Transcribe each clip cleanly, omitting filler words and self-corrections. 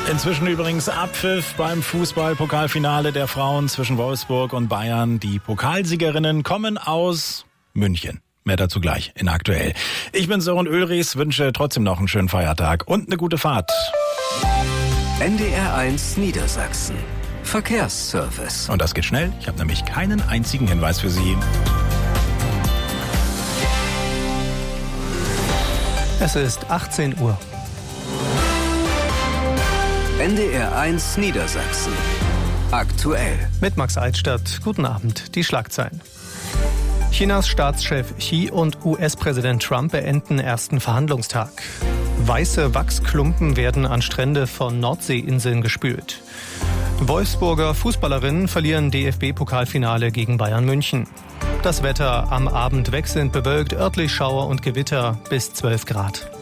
Inzwischen übrigens Abpfiff beim Fußball-Pokalfinale der Frauen zwischen Wolfsburg und Bayern. Die Pokalsiegerinnen kommen aus München. Mehr dazu gleich in Aktuell. Ich bin Sören Ulrichs, wünsche trotzdem noch einen schönen Feiertag und eine gute Fahrt. NDR1 Niedersachsen. Verkehrsservice. Und das geht schnell. Ich habe nämlich keinen einzigen Hinweis für Sie. Es ist 18 Uhr. NDR1 Niedersachsen. Aktuell. Mit Max Altstadt. Guten Abend. Die Schlagzeilen. Chinas Staatschef Xi und US-Präsident Trump beenden ersten Verhandlungstag. Weiße Wachsklumpen werden an Strände von Nordseeinseln gespült. Wolfsburger Fußballerinnen verlieren DFB-Pokalfinale gegen Bayern München. Das Wetter am Abend wechselnd bewölkt, örtlich Schauer und Gewitter bis 12 Grad.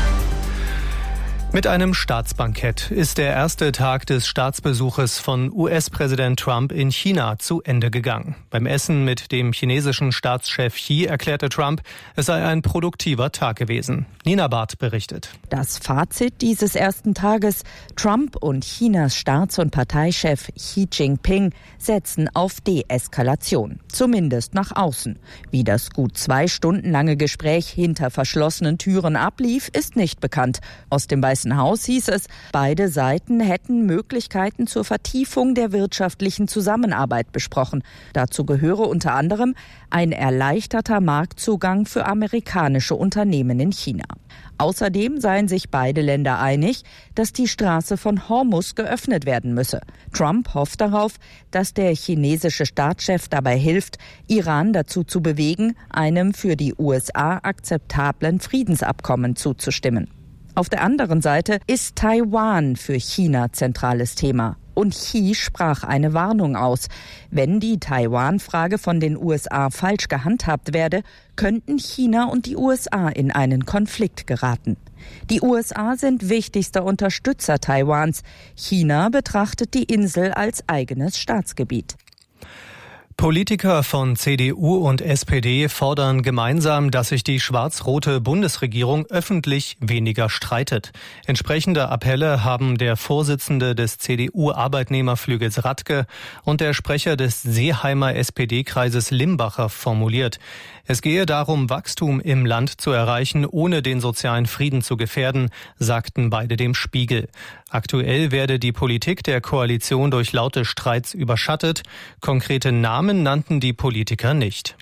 Mit einem Staatsbankett ist der erste Tag des Staatsbesuches von US-Präsident Trump in China zu Ende gegangen. Beim Essen mit dem chinesischen Staatschef Xi erklärte Trump, es sei ein produktiver Tag gewesen. Nina Barth berichtet. Das Fazit dieses ersten Tages: Trump und Chinas Staats- und Parteichef Xi Jinping setzen auf Deeskalation, zumindest nach außen. Wie das gut 2 Stunden lange Gespräch hinter verschlossenen Türen ablief, ist nicht bekannt. Aus dem Weißen Haus hieß es, beide Seiten hätten Möglichkeiten zur Vertiefung der wirtschaftlichen Zusammenarbeit besprochen. Dazu gehöre unter anderem ein erleichterter Marktzugang für amerikanische Unternehmen in China. Außerdem seien sich beide Länder einig, dass die Straße von Hormuz geöffnet werden müsse. Trump hofft darauf, dass der chinesische Staatschef dabei hilft, Iran dazu zu bewegen, einem für die USA akzeptablen Friedensabkommen zuzustimmen. Auf der anderen Seite ist Taiwan für China zentrales Thema. Und Xi sprach eine Warnung aus. Wenn die Taiwan-Frage von den USA falsch gehandhabt werde, könnten China und die USA in einen Konflikt geraten. Die USA sind wichtigster Unterstützer Taiwans. China betrachtet die Insel als eigenes Staatsgebiet. Politiker von CDU und SPD fordern gemeinsam, dass sich die schwarz-rote Bundesregierung öffentlich weniger streitet. Entsprechende Appelle haben der Vorsitzende des CDU-Arbeitnehmerflügels Radke und der Sprecher des Seeheimer SPD-Kreises Limbacher formuliert. Es gehe darum, Wachstum im Land zu erreichen, ohne den sozialen Frieden zu gefährden, sagten beide dem Spiegel. Aktuell werde die Politik der Koalition durch laute Streits überschattet. Konkrete Namen nannten die Politiker nicht.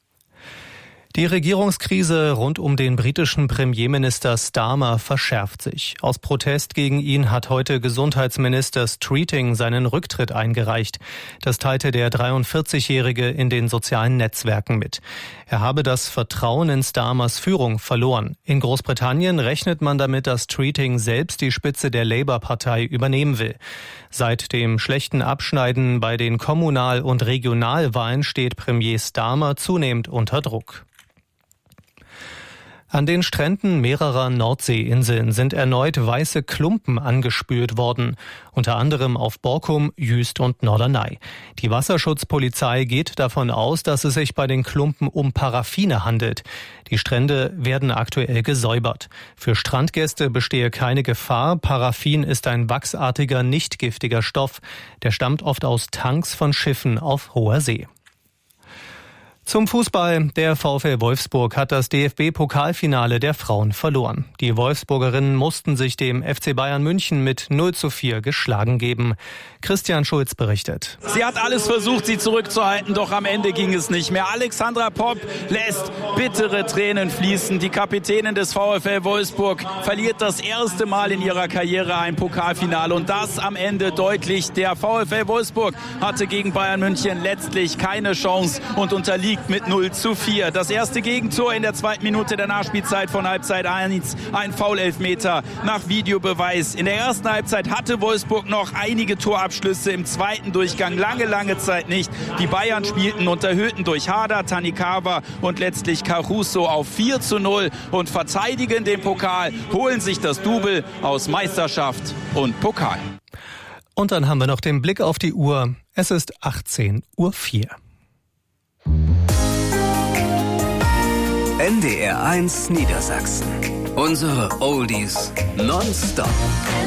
Die Regierungskrise rund um den britischen Premierminister Starmer verschärft sich. Aus Protest gegen ihn hat heute Gesundheitsminister Streeting seinen Rücktritt eingereicht. Das teilte der 43-Jährige in den sozialen Netzwerken mit. Er habe das Vertrauen in Starmers Führung verloren. In Großbritannien rechnet man damit, dass Streeting selbst die Spitze der Labour-Partei übernehmen will. Seit dem schlechten Abschneiden bei den Kommunal- und Regionalwahlen steht Premier Starmer zunehmend unter Druck. An den Stränden mehrerer Nordseeinseln sind erneut weiße Klumpen angespült worden, unter anderem auf Borkum, Jüst und Norderney. Die Wasserschutzpolizei geht davon aus, dass es sich bei den Klumpen um Paraffine handelt. Die Strände werden aktuell gesäubert. Für Strandgäste bestehe keine Gefahr. Paraffin ist ein wachsartiger, nicht giftiger Stoff. Der stammt oft aus Tanks von Schiffen auf hoher See. Zum Fußball. Der VfL Wolfsburg hat das DFB-Pokalfinale der Frauen verloren. Die Wolfsburgerinnen mussten sich dem FC Bayern München mit 0:4 geschlagen geben. Christian Schulz berichtet. Sie hat alles versucht, sie zurückzuhalten, doch am Ende ging es nicht mehr. Alexandra Popp lässt bittere Tränen fließen. Die Kapitänin des VfL Wolfsburg verliert das erste Mal in ihrer Karriere ein Pokalfinale. Und das am Ende deutlich. Der VfL Wolfsburg hatte gegen Bayern München letztlich keine Chance und unterliegt mit 0:4. Das erste Gegentor in der 2. Minute der Nachspielzeit von Halbzeit 1. Ein Foul-Elfmeter nach Videobeweis. In der ersten Halbzeit hatte Wolfsburg noch einige Torabschlüsse, im zweiten Durchgang lange Zeit nicht. Die Bayern spielten und erhöhten durch Hader, Tanikawa und letztlich Caruso auf 4:0 und verteidigen den Pokal, holen sich das Double aus Meisterschaft und Pokal. Und dann haben wir noch den Blick auf die Uhr. Es ist 18:04 Uhr. NDR1 Niedersachsen. Unsere Oldies nonstop.